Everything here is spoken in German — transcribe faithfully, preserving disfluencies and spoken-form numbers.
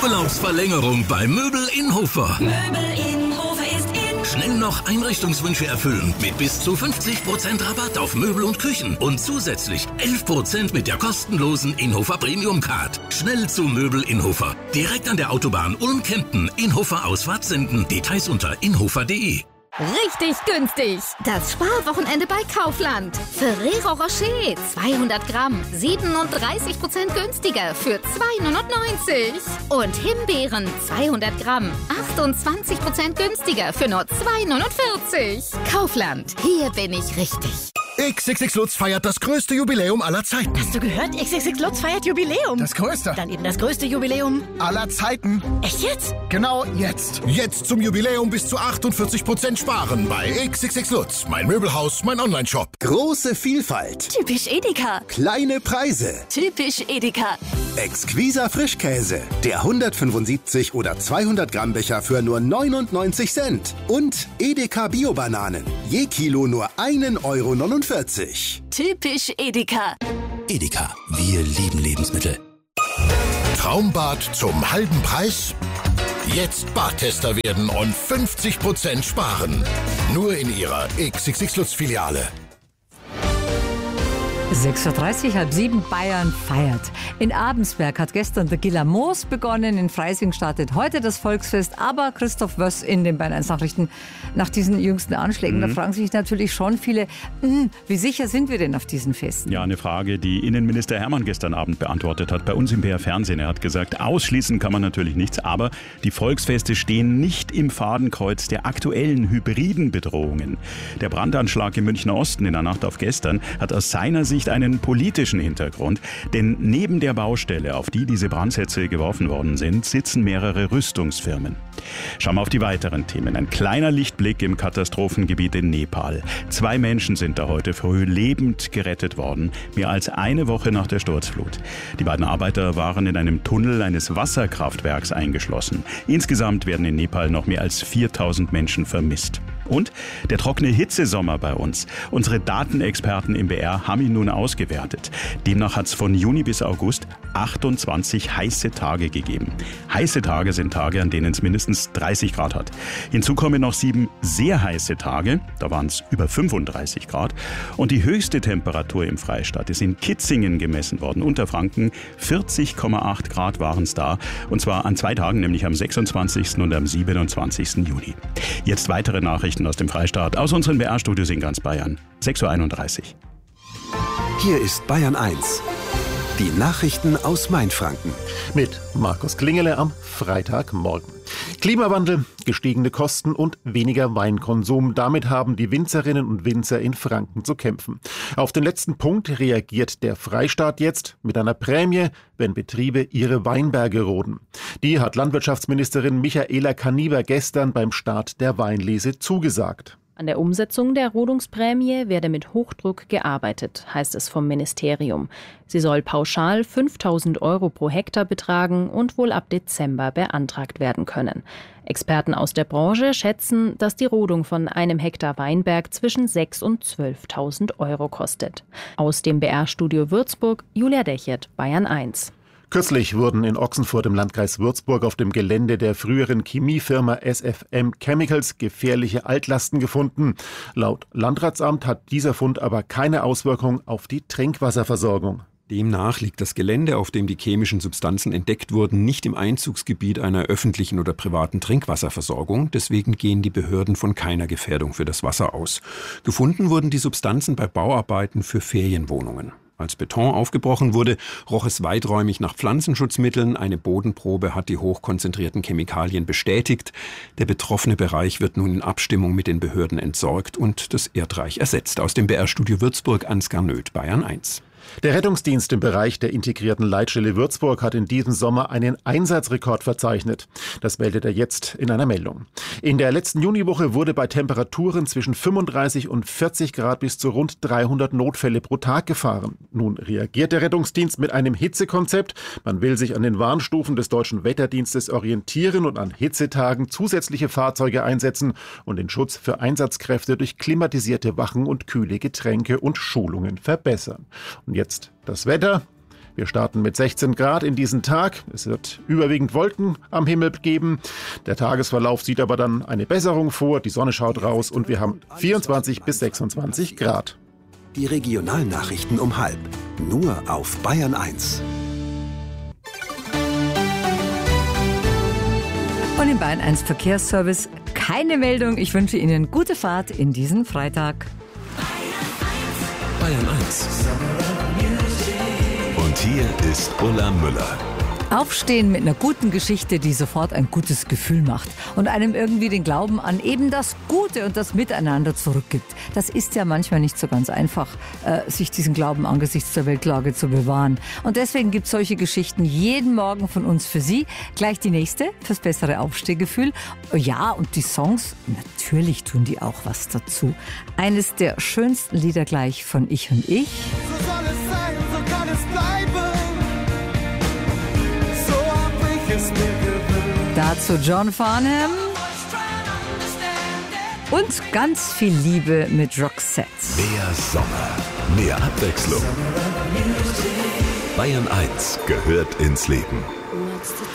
Urlaubsverlängerung bei Möbel in Hofer. Möbel in Hofer ist in. Schnell noch Einrichtungswünsche erfüllen mit bis zu fünfzig Prozent Rabatt auf Möbel und Küchen und zusätzlich elf Prozent mit der kostenlosen Inhofer Premium Card. Schnell zu Möbel in Hofer. Direkt an der Autobahn Ulm-Kempten. Inhofer Ausfahrt Senden. Details unter inhofer punkt de. Richtig günstig. Das Sparwochenende bei Kaufland. Ferrero Rocher zweihundert Gramm, siebenunddreißig Prozent günstiger für zwei neunundneunzig. Und Himbeeren zweihundert Gramm, achtundzwanzig Prozent günstiger für nur zwei neunundvierzig. Kaufland, hier bin ich richtig. X X X Lutz feiert das größte Jubiläum aller Zeiten. Hast du gehört? X X X Lutz feiert Jubiläum. Das größte. Dann eben das größte Jubiläum aller Zeiten. Echt jetzt? Genau jetzt. Jetzt zum Jubiläum bis zu achtundvierzig Prozent sparen bei X X X Lutz. Mein Möbelhaus, mein Onlineshop. Große Vielfalt. Typisch Edeka. Kleine Preise. Typisch Edeka. Exquiser Frischkäse. Der hundertfünfundsiebzig oder zweihundert Gramm Becher für nur neunundneunzig Cent. Und Edeka Bio-Bananen. Je Kilo nur einen Euro neunundvierzig. Typisch Edeka. Edeka, wir lieben Lebensmittel. Traumbad zum halben Preis? Jetzt Badtester werden und fünfzig Prozent sparen. Nur in Ihrer X X X Lutz Filiale. sechs Uhr dreißig, halb sieben, Bayern feiert. In Abensberg hat gestern der Gillermoos begonnen, in Freising startet heute das Volksfest, aber Christoph Wöss in den Bayern eins Nachrichten nach diesen jüngsten Anschlägen, mhm. da fragen sich natürlich schon viele, mh, wie sicher sind wir denn auf diesen Festen? Ja, eine Frage, die Innenminister Hermann gestern Abend beantwortet hat, bei uns im B R Fernsehen. Er hat gesagt, ausschließen kann man natürlich nichts, aber die Volksfeste stehen nicht im Fadenkreuz der aktuellen hybriden Bedrohungen. Der Brandanschlag im Münchner Osten in der Nacht auf gestern hat aus seiner Sicht einen politischen Hintergrund, denn neben der Baustelle, auf die diese Brandsätze geworfen worden sind, sitzen mehrere Rüstungsfirmen. Schauen wir auf die weiteren Themen. Ein kleiner Lichtblick im Katastrophengebiet in Nepal. Zwei Menschen sind da heute früh lebend gerettet worden, mehr als eine Woche nach der Sturzflut. Die beiden Arbeiter waren in einem Tunnel eines Wasserkraftwerks eingeschlossen. Insgesamt werden in Nepal noch mehr als viertausend Menschen vermisst. Und der trockene Hitzesommer bei uns. Unsere Datenexperten im B R haben ihn nun ausgewertet. Demnach hat es von Juni bis August achtundzwanzig heiße Tage gegeben. Heiße Tage sind Tage, an denen es mindestens dreißig Grad hat. Hinzu kommen noch sieben sehr heiße Tage, da waren es über fünfunddreißig Grad. Und die höchste Temperatur im Freistaat ist in Kitzingen gemessen worden, Unterfranken. vierzig Komma acht Grad waren es da. Und zwar an zwei Tagen, nämlich am sechsundzwanzigsten und am siebenundzwanzigsten Juni. Jetzt weitere Nachrichten aus dem Freistaat, aus unseren B R-Studios in ganz Bayern. sechs Uhr einunddreißig. Hier ist Bayern eins. Die Nachrichten aus Mainfranken. Mit Markus Klingele am Freitagmorgen. Klimawandel, gestiegene Kosten und weniger Weinkonsum. Damit haben die Winzerinnen und Winzer in Franken zu kämpfen. Auf den letzten Punkt reagiert der Freistaat jetzt mit einer Prämie, wenn Betriebe ihre Weinberge roden. Die hat Landwirtschaftsministerin Michaela Kaniber gestern beim Start der Weinlese zugesagt. An der Umsetzung der Rodungsprämie werde mit Hochdruck gearbeitet, heißt es vom Ministerium. Sie soll pauschal fünftausend Euro pro Hektar betragen und wohl ab Dezember beantragt werden können. Experten aus der Branche schätzen, dass die Rodung von einem Hektar Weinberg zwischen sechstausend und zwölftausend Euro kostet. Aus dem B R-Studio Würzburg, Julia Dechert, Bayern eins. Kürzlich wurden in Ochsenfurt im Landkreis Würzburg auf dem Gelände der früheren Chemiefirma S F M Chemicals gefährliche Altlasten gefunden. Laut Landratsamt hat dieser Fund aber keine Auswirkung auf die Trinkwasserversorgung. Demnach liegt das Gelände, auf dem die chemischen Substanzen entdeckt wurden, nicht im Einzugsgebiet einer öffentlichen oder privaten Trinkwasserversorgung. Deswegen gehen die Behörden von keiner Gefährdung für das Wasser aus. Gefunden wurden die Substanzen bei Bauarbeiten für Ferienwohnungen. Als Beton aufgebrochen wurde, roch es weiträumig nach Pflanzenschutzmitteln. Eine Bodenprobe hat die hochkonzentrierten Chemikalien bestätigt. Der betroffene Bereich wird nun in Abstimmung mit den Behörden entsorgt und das Erdreich ersetzt. Aus dem B R-Studio Würzburg, Ansgar Nöth, Bayern eins. Der Rettungsdienst im Bereich der integrierten Leitstelle Würzburg hat in diesem Sommer einen Einsatzrekord verzeichnet. Das meldet er jetzt in einer Meldung. In der letzten Juniwoche wurde bei Temperaturen zwischen fünfunddreißig und vierzig Grad bis zu rund dreihundert Notfälle pro Tag gefahren. Nun reagiert der Rettungsdienst mit einem Hitzekonzept. Man will sich an den Warnstufen des Deutschen Wetterdienstes orientieren und an Hitzetagen zusätzliche Fahrzeuge einsetzen und den Schutz für Einsatzkräfte durch klimatisierte Wachen und kühle Getränke und Schulungen verbessern. Und jetzt das Wetter. Wir starten mit sechzehn Grad in diesen Tag. Es wird überwiegend Wolken am Himmel geben. Der Tagesverlauf sieht aber dann eine Besserung vor. Die Sonne schaut raus und wir haben vierundzwanzig bis sechsundzwanzig Grad. Die Regionalnachrichten um halb. Nur auf Bayern eins. Und im Bayern eins Verkehrsservice keine Meldung. Ich wünsche Ihnen gute Fahrt in diesen Freitag. Bayern eins. Und hier ist Ulla Müller. Aufstehen mit einer guten Geschichte, die sofort ein gutes Gefühl macht und einem irgendwie den Glauben an eben das Gute und das Miteinander zurückgibt. Das ist ja manchmal nicht so ganz einfach, äh, sich diesen Glauben angesichts der Weltlage zu bewahren. Und deswegen gibt es solche Geschichten jeden Morgen von uns für Sie. Gleich die nächste fürs bessere Aufstehgefühl. Ja, und die Songs, natürlich tun die auch was dazu. Eines der schönsten Lieder gleich von Ich und Ich. So soll es sein, so kann es bleiben. Dazu John Farnham und ganz viel Liebe mit Roxette. Mehr Sommer, mehr Abwechslung. Bayern eins gehört ins Leben.